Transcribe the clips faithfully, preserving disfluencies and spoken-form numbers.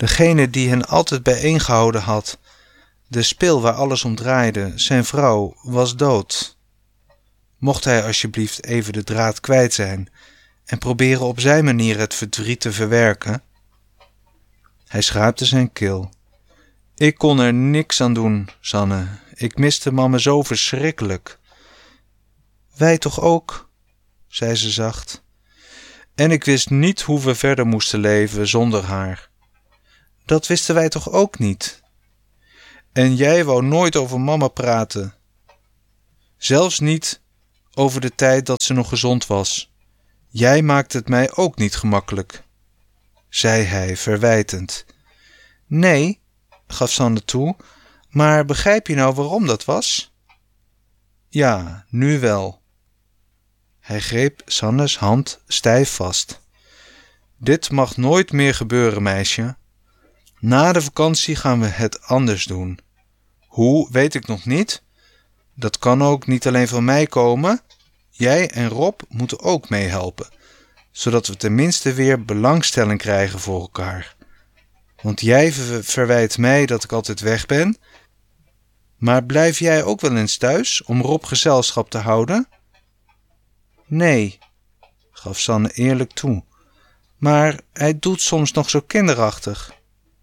Degene die hen altijd bijeengehouden had, de spil waar alles om draaide, zijn vrouw, was dood. Mocht hij alsjeblieft even de draad kwijt zijn en proberen op zijn manier het verdriet te verwerken? Hij schraapte zijn keel. Ik kon er niks aan doen, Sanne. Ik miste mama zo verschrikkelijk. Wij toch ook, zei ze zacht. En ik wist niet hoe we verder moesten leven zonder haar. Dat wisten wij toch ook niet? En jij wou nooit over mama praten. Zelfs niet over de tijd dat ze nog gezond was. Jij maakt het mij ook niet gemakkelijk, zei hij verwijtend. Nee, gaf Sanne toe, maar begrijp je nou waarom dat was? Ja, nu wel. Hij greep Sannes hand stijf vast. Dit mag nooit meer gebeuren, meisje. Na de vakantie gaan we het anders doen. Hoe, weet ik nog niet. Dat kan ook niet alleen van mij komen. Jij en Rob moeten ook meehelpen, zodat we tenminste weer belangstelling krijgen voor elkaar. Want jij verwijt mij dat ik altijd weg ben. Maar blijf jij ook wel eens thuis om Rob gezelschap te houden? Nee, gaf Sanne eerlijk toe. Maar hij doet soms nog zo kinderachtig.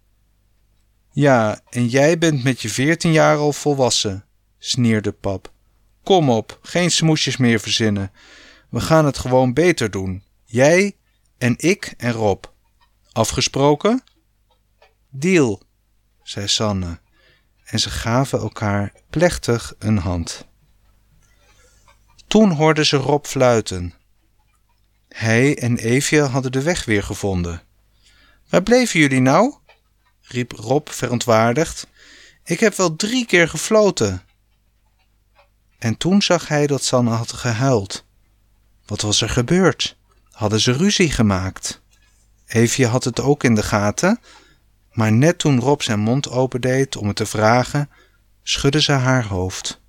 Ja, en jij bent met je veertien jaar al volwassen, sneerde pap. Kom op, geen smoesjes meer verzinnen. We gaan het gewoon beter doen. Jij en ik en Rob. Afgesproken? Deal, zei Sanne. En ze gaven elkaar plechtig een hand. Toen hoorden ze Rob fluiten. Hij en Eefje hadden de weg weer gevonden. Waar bleven jullie nou? Riep Rob verontwaardigd. Ik heb wel drie keer gefloten. En toen zag hij dat Sanne had gehuild. Wat was er gebeurd? Hadden ze ruzie gemaakt? Eefje had het ook in de gaten, maar net toen Rob zijn mond opendeed om het te vragen, schudde ze haar hoofd.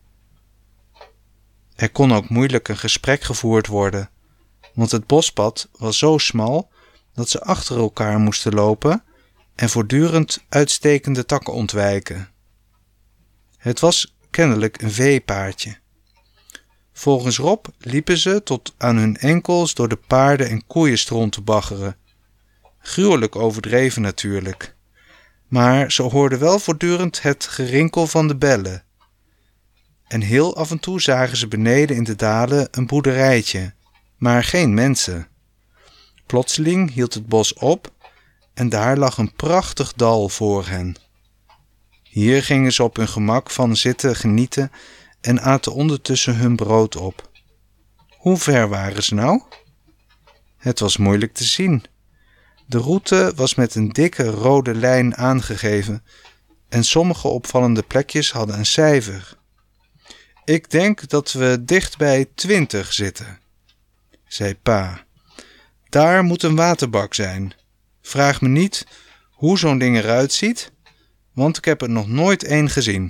Er kon ook moeilijk een gesprek gevoerd worden, want het bospad was zo smal dat ze achter elkaar moesten lopen en voortdurend uitstekende takken ontwijken. Het was kennelijk een veepaardje. Volgens Rob liepen ze tot aan hun enkels door de paarden- en koeienstront te baggeren. Gruwelijk overdreven natuurlijk. Maar ze hoorden wel voortdurend het gerinkel van de bellen. En heel af en toe zagen ze beneden in de dalen een boerderijtje, maar geen mensen. Plotseling hield het bos op en daar lag een prachtig dal voor hen. Hier gingen ze op hun gemak van zitten genieten en aten ondertussen hun brood op. Hoe ver waren ze nou? Het was moeilijk te zien. De route was met een dikke rode lijn aangegeven en sommige opvallende plekjes hadden een cijfer. Ik denk dat we dicht bij twintig zitten, zei pa. Daar moet een waterbak zijn. Vraag me niet hoe zo'n ding eruit ziet, want ik heb er nog nooit één gezien.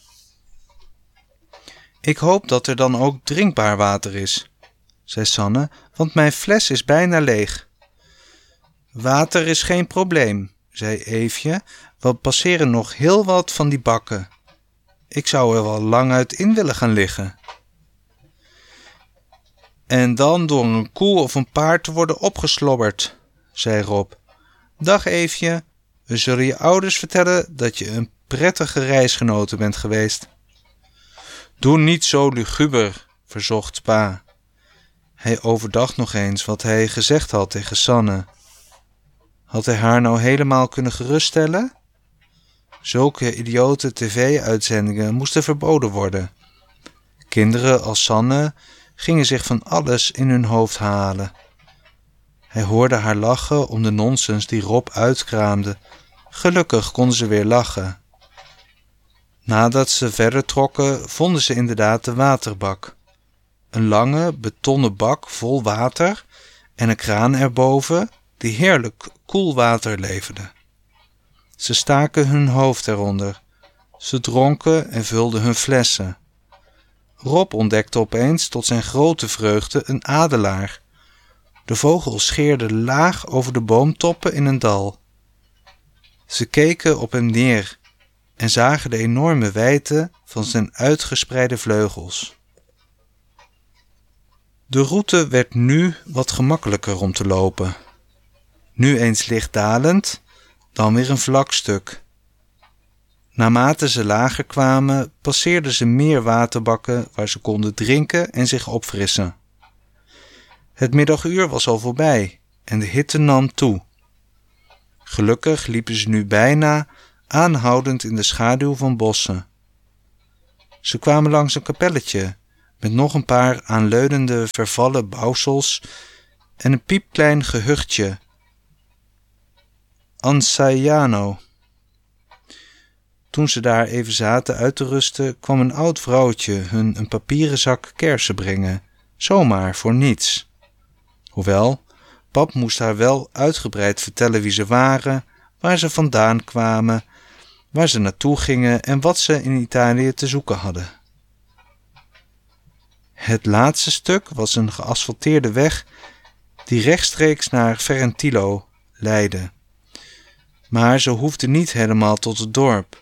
Ik hoop dat er dan ook drinkbaar water is, zei Sanne, want mijn fles is bijna leeg. Water is geen probleem, zei Eefje, we passeren nog heel wat van die bakken. Ik zou er wel lang uit in willen gaan liggen. En dan door een koe of een paard te worden opgeslobberd, zei Rob. Dag Eefje, we zullen je ouders vertellen dat je een prettige reisgenote bent geweest. Doe niet zo luguber, verzocht pa. Hij overdacht nog eens wat hij gezegd had tegen Sanne. Had hij haar nou helemaal kunnen geruststellen? Zulke idiote tv-uitzendingen moesten verboden worden. Kinderen als Sanne gingen zich van alles in hun hoofd halen. Hij hoorde haar lachen om de nonsens die Rob uitkraamde. Gelukkig konden ze weer lachen. Nadat ze verder trokken, vonden ze inderdaad de waterbak. Een lange, betonnen bak vol water en een kraan erboven die heerlijk koel water leverde. Ze staken hun hoofd eronder. Ze dronken en vulden hun flessen. Rob ontdekte opeens tot zijn grote vreugde een adelaar. De vogel scheerde laag over de boomtoppen in een dal. Ze keken op hem neer en zagen de enorme wijdte van zijn uitgespreide vleugels. De route werd nu wat gemakkelijker om te lopen. Nu eens licht dalend, dan weer een vlak stuk. Naarmate ze lager kwamen, passeerden ze meer waterbakken waar ze konden drinken en zich opfrissen. Het middaguur was al voorbij en de hitte nam toe. Gelukkig liepen ze nu bijna aanhoudend in de schaduw van bossen. Ze kwamen langs een kapelletje met nog een paar aanleunende vervallen bouwsels en een piepklein gehuchtje, Ansaiano. Toen ze daar even zaten uit te rusten, kwam een oud vrouwtje hun een papieren zak kersen brengen, zomaar voor niets. Hoewel, pap moest haar wel uitgebreid vertellen wie ze waren, waar ze vandaan kwamen, waar ze naartoe gingen en wat ze in Italië te zoeken hadden. Het laatste stuk was een geasfalteerde weg die rechtstreeks naar Ferentilo leidde. Maar ze hoefden niet helemaal tot het dorp.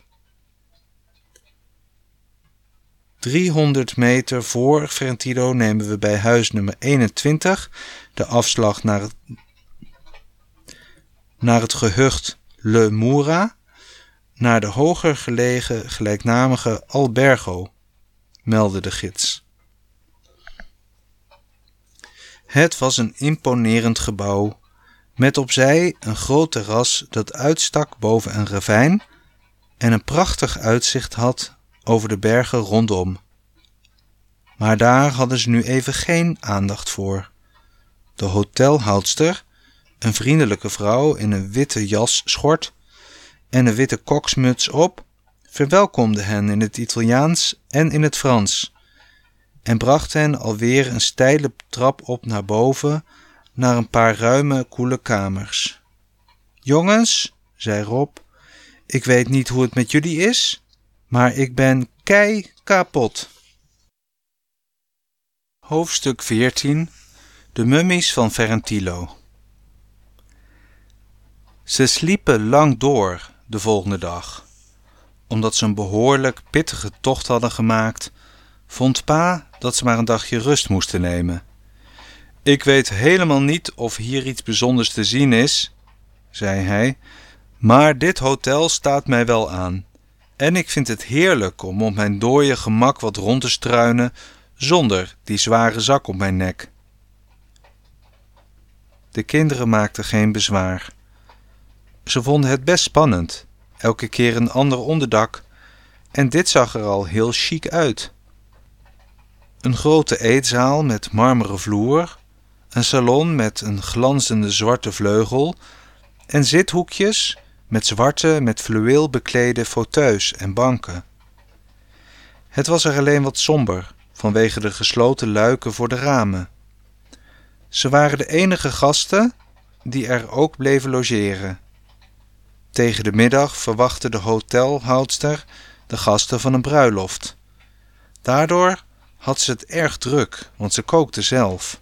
driehonderd meter voor Ferentilo nemen we bij huis nummer eenentwintig de afslag naar het, naar het gehucht Le Mura, naar de hoger gelegen gelijknamige Albergo, meldde de gids. Het was een imponerend gebouw, met opzij een groot terras dat uitstak boven een ravijn en een prachtig uitzicht had over de bergen rondom. Maar daar hadden ze nu even geen aandacht voor. De hotelhoudster, een vriendelijke vrouw in een witte jasschort en een witte koksmuts op, verwelkomde hen in het Italiaans en in het Frans en bracht hen alweer een steile trap op naar boven naar een paar ruime, koele kamers. Jongens, zei Rob, ik weet niet hoe het met jullie is, maar ik ben kei kapot. Hoofdstuk veertien. De mummies van Ferentilo. Ze sliepen lang door de volgende dag. Omdat ze een behoorlijk pittige tocht hadden gemaakt, vond pa dat ze maar een dagje rust moesten nemen. Ik weet helemaal niet of hier iets bijzonders te zien is, zei hij, maar dit hotel staat mij wel aan. En ik vind het heerlijk om op mijn dooie gemak wat rond te struinen zonder die zware zak op mijn nek. De kinderen maakten geen bezwaar. Ze vonden het best spannend, elke keer een ander onderdak, en dit zag er al heel chic uit. Een grote eetzaal met marmeren vloer, een salon met een glanzende zwarte vleugel en zithoekjes met zwarte, met fluweel beklede fauteuils en banken. Het was er alleen wat somber, vanwege de gesloten luiken voor de ramen. Ze waren de enige gasten die er ook bleven logeren. Tegen de middag verwachtte de hotelhoudster de gasten van een bruiloft. Daardoor had ze het erg druk, want ze kookte zelf.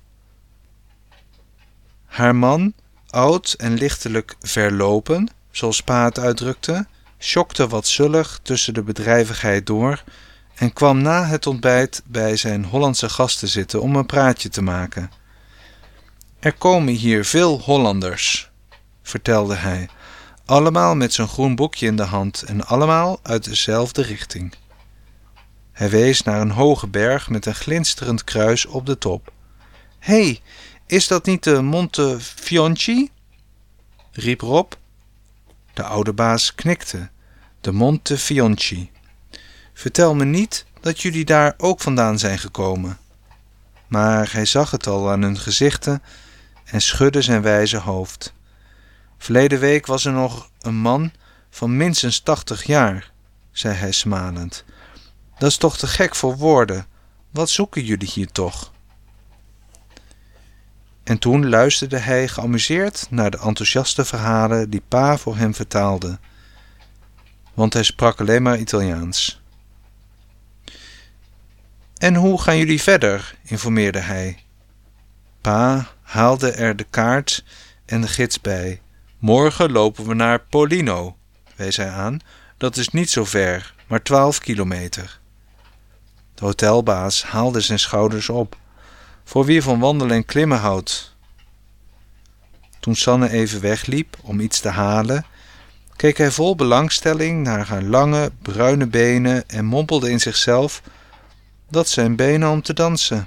Haar man, oud en lichtelijk verlopen, zoals pa het uitdrukte, sjokte wat zullig tussen de bedrijvigheid door en kwam na het ontbijt bij zijn Hollandse gasten zitten om een praatje te maken. Er komen hier veel Hollanders, vertelde hij, allemaal met zijn groen boekje in de hand en allemaal uit dezelfde richting. Hij wees naar een hoge berg met een glinsterend kruis op de top. Hé, hey, is dat niet de Monte Fionci? Riep Rob. De oude baas knikte. De Monte Fionci. Vertel me niet dat jullie daar ook vandaan zijn gekomen. Maar hij zag het al aan hun gezichten en schudde zijn wijze hoofd. Verleden week was er nog een man van minstens tachtig jaar, zei hij smalend. Dat is toch te gek voor woorden. Wat zoeken jullie hier toch? En toen luisterde hij geamuseerd naar de enthousiaste verhalen die pa voor hem vertaalde, want hij sprak alleen maar Italiaans. En hoe gaan jullie verder? Informeerde hij. Pa haalde er de kaart en de gids bij. Morgen lopen we naar Polino, wees hij aan, dat is niet zo ver, maar twaalf kilometer. De hotelbaas haalde zijn schouders op. Voor wie van wandelen en klimmen houdt. Toen Sanne even wegliep om iets te halen, keek hij vol belangstelling naar haar lange, bruine benen en mompelde in zichzelf: dat zijn benen om te dansen.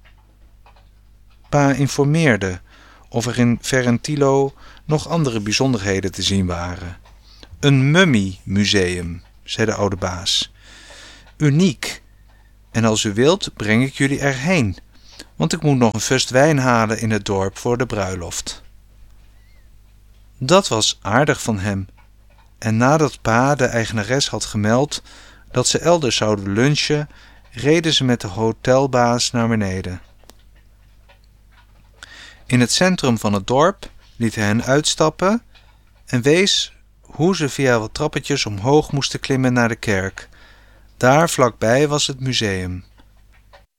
Pa informeerde of er in Ferentilo nog andere bijzonderheden te zien waren. Een mummiemuseum, zei de oude baas. Uniek. En als u wilt, breng ik jullie erheen, want ik moet nog een fust wijn halen in het dorp voor de bruiloft. Dat was aardig van hem. En nadat pa de eigenares had gemeld dat ze elders zouden lunchen, reden ze met de hotelbaas naar beneden. In het centrum van het dorp liet hij hen uitstappen en wees hoe ze via wat trappetjes omhoog moesten klimmen naar de kerk. Daar vlakbij was het museum.